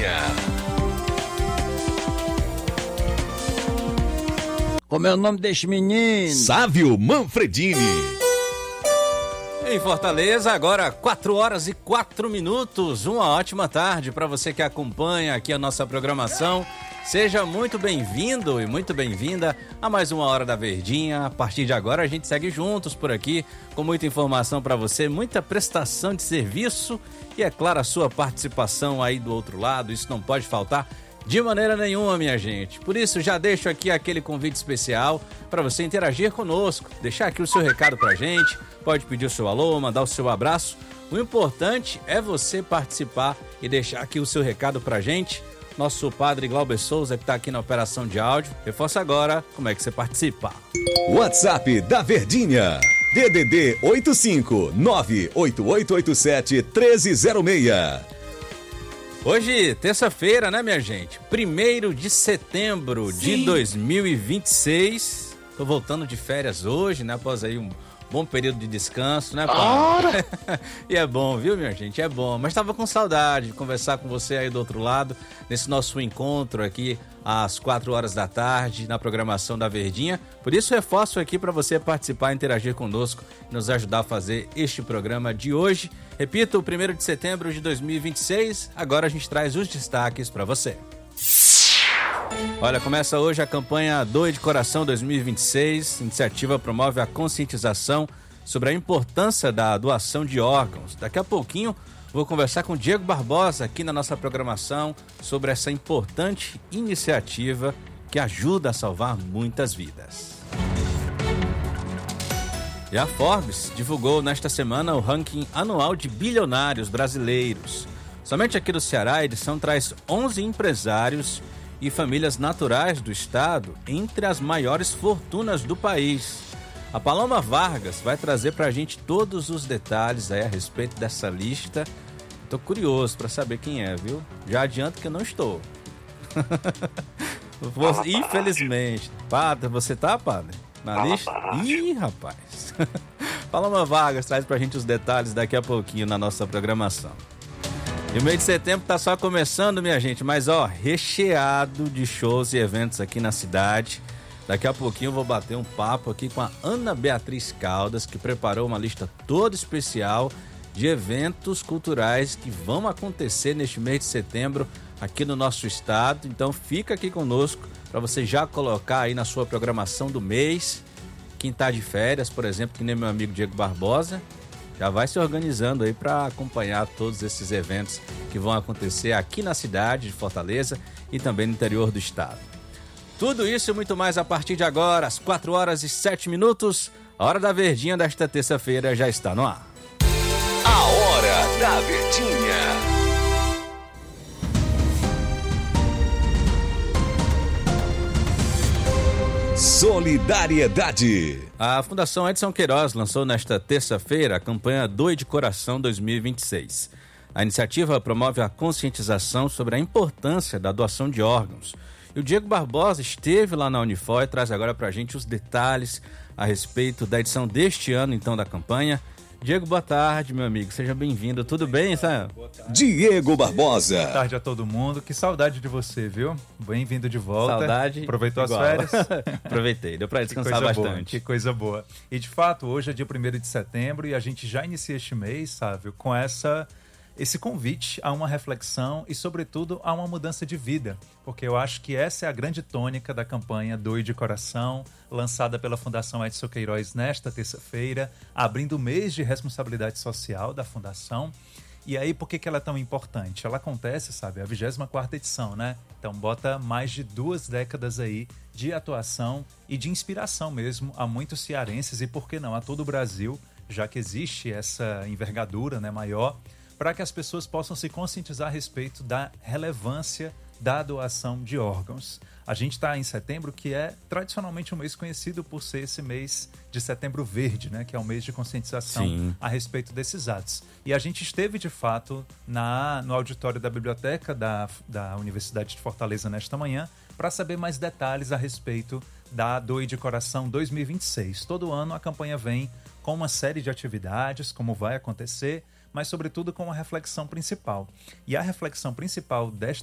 Verdinha. Como é o nome deste menino? Sávio Manfredini. Em Fortaleza, agora 4h04. Uma ótima tarde para você que acompanha aqui a nossa programação. Seja muito bem-vindo e muito bem-vinda a mais uma Hora da Verdinha. A partir de agora a gente segue juntos por aqui com muita informação para você, muita prestação de serviço e, é claro, a sua participação aí do outro lado. Isso não pode faltar de maneira nenhuma, minha gente. Por isso, já deixo aqui aquele convite especial para você interagir conosco, deixar aqui o seu recado pra gente, pode pedir o seu alô, mandar o seu abraço. O importante é você participar e deixar aqui o seu recado pra gente. Nosso padre Glauber Souza, que está aqui na operação de áudio, reforça agora como é que você participa. WhatsApp da Verdinha, DDD 85-98887-1306. Hoje, terça-feira, né, minha gente? 1º de setembro de 2026. Tô voltando de férias hoje, né? Após aí um bom período de descanso, né, pai? E é bom, viu, minha gente? É bom. Mas tava com saudade de conversar com você aí do outro lado, nesse nosso encontro aqui às 4h da tarde, na programação da Verdinha. Por isso, reforço aqui para você participar, interagir conosco e nos ajudar a fazer este programa de hoje. Repito, 1º de setembro de 2026. Agora a gente traz os destaques para você. Olha, começa hoje a campanha Doe de Coração 2026. A iniciativa promove a conscientização sobre a importância da doação de órgãos. Daqui a pouquinho vou conversar com o Diego Barbosa aqui na nossa programação sobre essa importante iniciativa que ajuda a salvar muitas vidas. E a Forbes divulgou nesta semana o ranking anual de bilionários brasileiros. Somente aqui do Ceará, a edição traz 11 empresários e famílias naturais do estado entre as maiores fortunas do país. A Paloma Vargas vai trazer pra gente todos os detalhes aí a respeito dessa lista. Tô curioso pra saber quem é, viu? Já adianto que eu não estou. Infelizmente. Padre, você tá, padre? Na lista? Ih, rapaz. Paloma Vargas traz pra gente os detalhes daqui a pouquinho na nossa programação. E o mês de setembro tá só começando, minha gente, mas recheado de shows e eventos aqui na cidade. Daqui a pouquinho eu vou bater um papo aqui com a Ana Beatriz Caldas, que preparou uma lista toda especial de eventos culturais que vão acontecer neste mês de setembro aqui no nosso estado. Então fica aqui conosco para você já colocar aí na sua programação do mês. Quem tá de férias, por exemplo, que nem meu amigo Diego Barbosa, já vai se organizando aí para acompanhar todos esses eventos que vão acontecer aqui na cidade de Fortaleza e também no interior do estado. Tudo isso e muito mais a partir de agora, às 4h07. A Hora da Verdinha desta terça-feira já está no ar. A Hora da Verdinha. Solidariedade. A Fundação Edson Queiroz lançou nesta terça-feira a campanha Doe de Coração 2026. A iniciativa promove a conscientização sobre a importância da doação de órgãos. E o Diego Barbosa esteve lá na Unifor e traz agora pra gente os detalhes a respeito da edição deste ano, então, da campanha. Diego, boa tarde, meu amigo. Seja bem-vindo. Tudo bem, Sam? Diego Barbosa. Boa tarde a todo mundo. Que saudade de você, viu? Bem-vindo de volta. Saudade. Aproveitou igual. as férias? Aproveitei. Deu pra descansar bastante. Que coisa boa. E, de fato, hoje é dia 1º de setembro e a gente já inicia este mês, sabe, com esse convite a uma reflexão e, sobretudo, a uma mudança de vida. Porque eu acho que essa é a grande tônica da campanha Doe de Coração, lançada pela Fundação Edson Queiroz nesta terça-feira, abrindo o mês de responsabilidade social da Fundação. E aí, por que ela é tão importante? Ela acontece, sabe, a 24ª edição, né? Então, bota mais de 2 décadas aí de atuação e de inspiração mesmo a muitos cearenses e, por que não, a todo o Brasil, já que existe essa envergadura, né, maior, para que as pessoas possam se conscientizar a respeito da relevância da doação de órgãos. A gente está em setembro, que é tradicionalmente um mês conhecido por ser esse mês de Setembro Verde, né? Que é um mês de conscientização Sim. a respeito desses atos. E a gente esteve, de fato, no auditório da Biblioteca da Universidade de Fortaleza nesta manhã para saber mais detalhes a respeito da Doe de Coração 2026. Todo ano a campanha vem com uma série de atividades, como vai acontecer, mas sobretudo com uma reflexão principal. E a reflexão principal desta